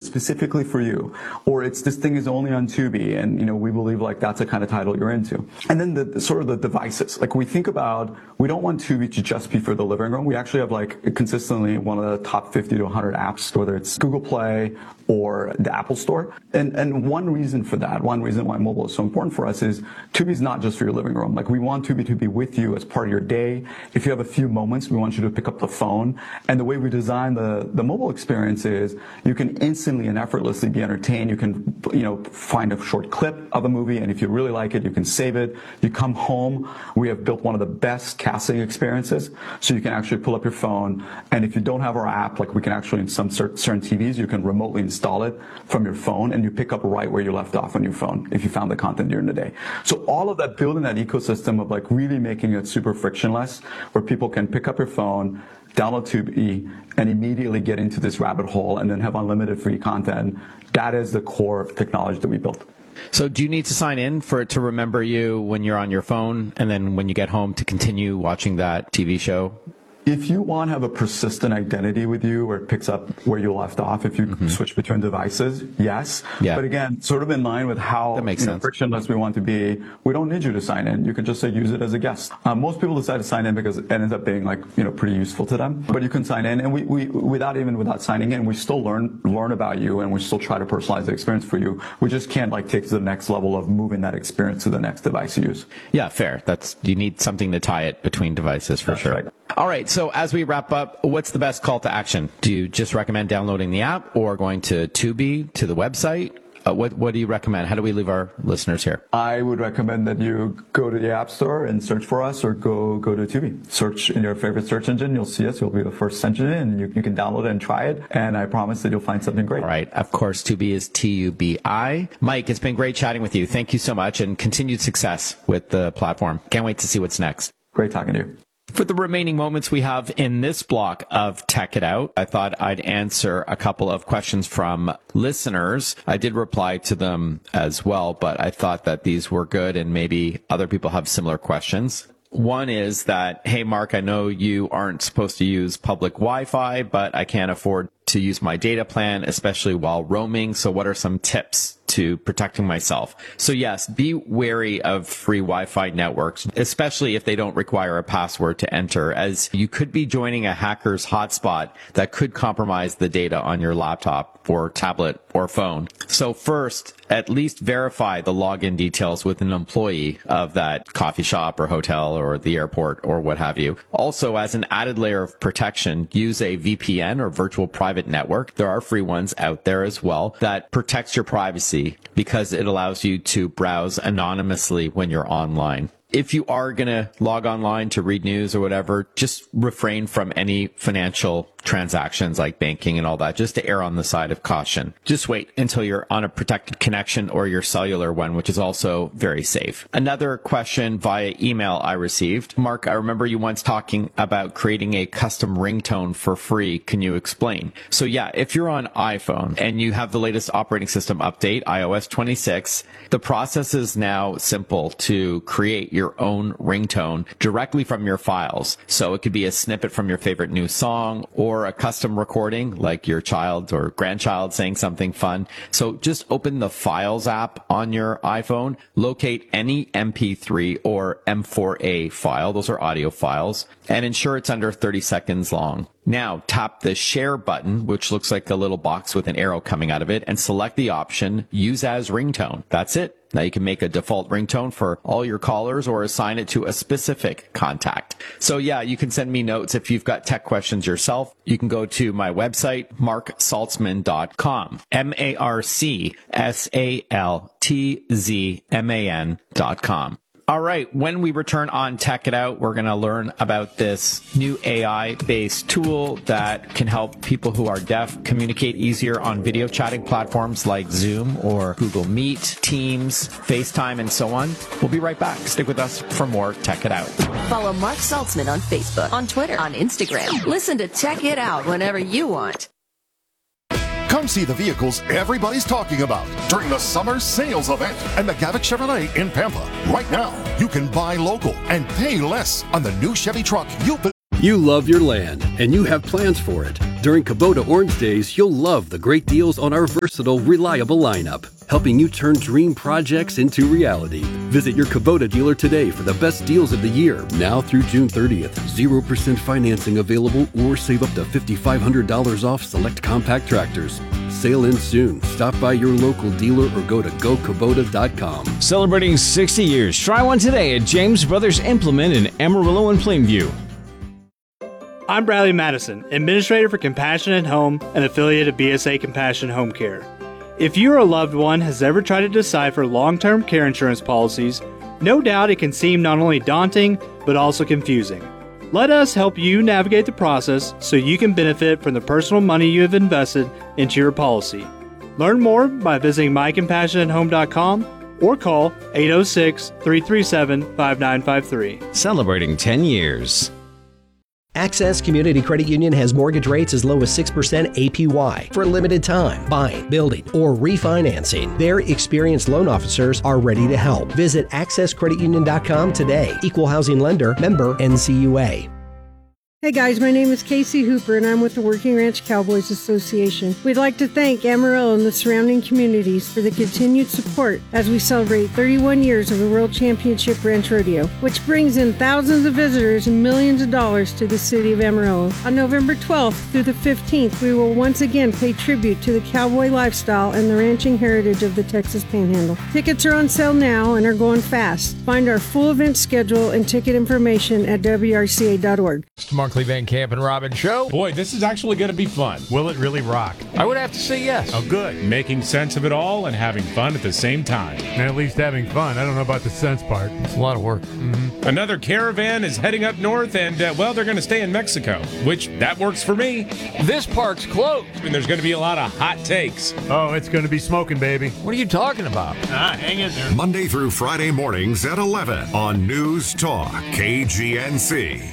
specifically for you, or this thing is only on Tubi, and we believe like that's a kind of title you're into. And then the sort of the devices, like we think about, we don't want Tubi to just be for the living room. We actually have like consistently one of the top 50 to 100 apps, whether it's Google Play or the Apple Store. And one reason for that, one reason why mobile is so important for us is Tubi is not just for your living room. Like we want Tubi to be with you as part of your day. If you have a few moments, we want you to pick up the phone. And the way we design the mobile experience is you can instantly and effortlessly be entertained. You can, find a short clip of a movie, and if you really like it, you can save it. You come home, we have built one of the best casting experiences, so you can actually pull up your phone, and if you don't have our app, like we can actually, in some certain TVs, you can remotely install it from your phone, and you pick up right where you left off on your phone if you found the content during the day. So all of that, building that ecosystem of like really making it super frictionless, where people can pick up your phone, download Tubi, and immediately get into this rabbit hole and then have unlimited free content. That is the core technology that we built. So do you need to sign in for it to remember you when you're on your phone, and then when you get home to continue watching that TV show? If you want to have a persistent identity with you where it picks up where you left off, if you switch between devices, yes. Yeah. But again, sort of in line with how frictionless we want to be, we don't need you to sign in. You can just say use it as a guest. Most people decide to sign in because it ends up being like, pretty useful to them. But you can sign in, and we without signing in, we still learn about you, and we still try to personalize the experience for you. We just can't like take to the next level of moving that experience to the next device you use. Yeah, fair. You need something to tie it between devices for sure. Right. All right. So as we wrap up, what's the best call to action? Do you just recommend downloading the app or going to Tubi, to the website? What do you recommend? How do we leave our listeners here? I would recommend that you go to the App Store and search for us, or go to Tubi. Search in your favorite search engine. You'll see us. You'll be the first engine in, and you can download it and try it. And I promise that you'll find something great. All right. Of course, Tubi is Tubi. Mike, it's been great chatting with you. Thank you so much, and continued success with the platform. Can't wait to see what's next. Great talking to you. For the remaining moments we have in this block of Tech It Out, I thought I'd answer a couple of questions from listeners. I did reply to them as well, but I thought that these were good and maybe other people have similar questions. One is that, hey, Mark, I know you aren't supposed to use public Wi-Fi, but I can't afford to use my data plan, especially while roaming. So what are some tips to protecting myself? So yes, be wary of free Wi-Fi networks, especially if they don't require a password to enter, as you could be joining a hacker's hotspot that could compromise the data on your laptop or tablet or phone. So first, at least verify the login details with an employee of that coffee shop or hotel or the airport or what have you. Also, as an added layer of protection, use a VPN or virtual private network. There are free ones out there as well that protects your privacy because it allows you to browse anonymously when you're online. If you are going to log online to read news or whatever, just refrain from any financial transactions like banking and all that, just to err on the side of caution. Just wait until you're on a protected connection or your cellular one, which is also very safe. Another question via email I received. Mark, I remember you once talking about creating a custom ringtone for free. Can you explain? So yeah, if you're on iPhone and you have the latest operating system update, iOS 26, the process is now simple to create your own ringtone directly from your files. So it could be a snippet from your favorite new song or a custom recording like your child or grandchild saying something fun. So just open the Files app on your iPhone, locate any MP3 or M4A file, those are audio files, and ensure it's under 30 seconds long. Now tap the share button, which looks like a little box with an arrow coming out of it, and select the option use as ringtone. That's it. Now you can make a default ringtone for all your callers or assign it to a specific contact. So yeah, you can send me notes if you've got tech questions yourself. You can go to my website, marksaltzman.com, marksaltzman.com. All right, when we return on Tech It Out, we're going to learn about this new AI-based tool that can help people who are deaf communicate easier on video chatting platforms like Zoom or Google Meet, Teams, FaceTime, and so on. We'll be right back. Stick with us for more Tech It Out. Follow Mark Saltzman on Facebook, on Twitter, on Instagram. Listen to Tech It Out whenever you want. Come see the vehicles everybody's talking about during the summer sales event at McGavick Chevrolet in Pampa. Right now, you can buy local and pay less on the new Chevy truck you've been You love your land, and you have plans for it. During Kubota Orange Days, you'll love the great deals on our versatile, reliable lineup, helping you turn dream projects into reality. Visit your Kubota dealer today for the best deals of the year, now through June 30th. 0% financing available, or save up to $5,500 off select compact tractors. Sale ends soon. Stop by your local dealer or go to gokubota.com. Celebrating 60 years. Try one today at James Brothers Implement in Amarillo and Plainview. I'm Bradley Madison, Administrator for Compassion at Home, an affiliate of BSA Compassion Home Care. If you or a loved one has ever tried to decipher long-term care insurance policies, no doubt it can seem not only daunting, but also confusing. Let us help you navigate the process so you can benefit from the personal money you have invested into your policy. Learn more by visiting mycompassionathome.com or call 806-337-5953. Celebrating 10 years. Access Community Credit Union has mortgage rates as low as 6% APY for a limited time. Buying, building, or refinancing. Their experienced loan officers are ready to help. Visit accesscreditunion.com today. Equal housing lender, member NCUA. Hey guys, my name is Casey Hooper and I'm with the Working Ranch Cowboys Association. We'd like to thank Amarillo and the surrounding communities for the continued support as we celebrate 31 years of the World Championship Ranch Rodeo, which brings in thousands of visitors and millions of dollars to the city of Amarillo. On November 12th through the 15th, we will once again pay tribute to the cowboy lifestyle and the ranching heritage of the Texas Panhandle. Tickets are on sale now and are going fast. Find our full event schedule and ticket information at WRCA.org. Markley Van Camp and Robin Show. Boy, this is actually going to be fun. Will it really rock? I would have to say yes. Oh, good. Making sense of it all and having fun at the same time. And at least having fun. I don't know about the sense part. It's a lot of work. Mm-hmm. Another caravan is heading up north, and, well, they're going to stay in Mexico, which that works for me. This park's closed. And there's going to be a lot of hot takes. Oh, it's going to be smoking, baby. What are you talking about? Hang in there. Monday through Friday mornings at 11 on News Talk, KGNC.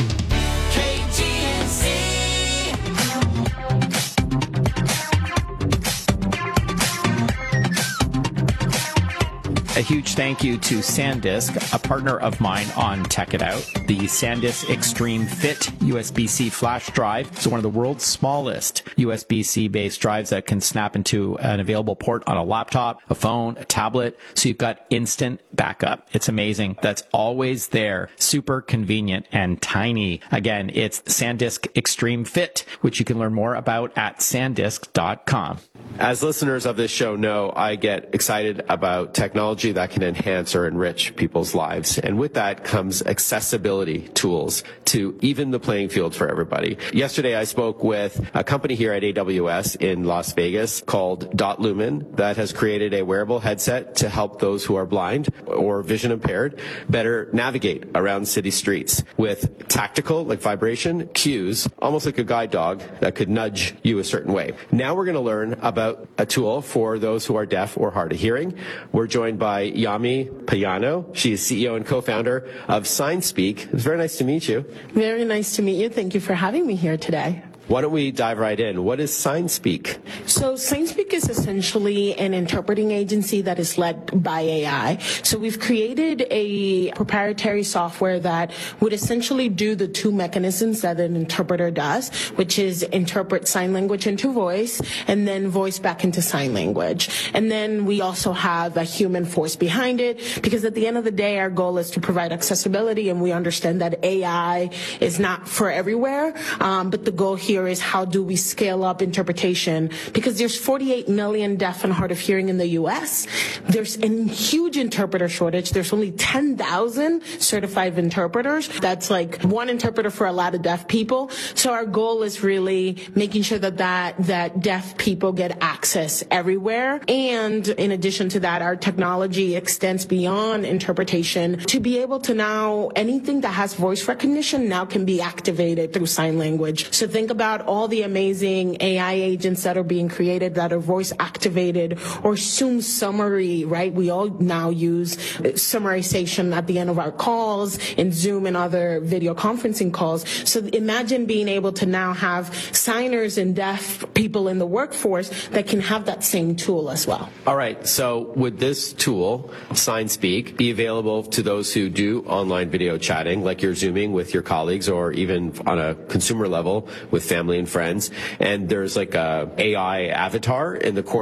A huge thank you to SanDisk, a partner of mine on Tech It Out. The SanDisk Extreme Fit USB-C flash drive is one of the world's smallest USB-C based drives that can snap into an available port on a laptop, a phone, a tablet, so you've got instant backup. It's amazing. That's always there. Super convenient and tiny. Again, it's SanDisk Extreme Fit, which you can learn more about at sandisk.com. As listeners of this show know, I get excited about technology that can enhance or enrich people's lives. And with that comes accessibility tools to even the playing field for everybody. Yesterday, I spoke with a company here at AWS in Las Vegas called Dot Lumen that has created a wearable headset to help those who are blind or vision impaired better navigate around city streets with tactical, like vibration, cues, almost like a guide dog that could nudge you a certain way. Now we're going to learn about a tool for those who are deaf or hard of hearing. We're joined by Yami Payano. She is CEO and co-founder of SignSpeak. It's very nice to meet you. Very nice to meet you. Thank you for having me here today. Why don't we dive right in? What is SignSpeak? So SignSpeak is essentially an interpreting agency that is led by AI. So we've created a proprietary software that would essentially do the two mechanisms that an interpreter does, which is interpret sign language into voice and then voice back into sign language. And then we also have a human force behind it, because at the end of the day, our goal is to provide accessibility, and we understand that AI is not for everywhere, but the goal here is how do we scale up interpretation, because there's 48 million deaf and hard of hearing in the U.S. There's a huge interpreter shortage. There's only 10,000 certified interpreters. That's like one interpreter for a lot of deaf people. So our goal is really making sure that deaf people get access everywhere. And in addition to that, our technology extends beyond interpretation to be able to now anything that has voice recognition now can be activated through sign language. So think about about all the amazing AI agents that are being created that are voice activated, or Zoom summary, right? We all now use summarization at the end of our calls in Zoom and other video conferencing calls. So imagine being able to now have signers and deaf people in the workforce that can have that same tool as well. All right. So would this tool, SignSpeak, be available to those who do online video chatting, like you're Zooming with your colleagues, or even on a consumer level with family and friends, and there's like a AI avatar in the corner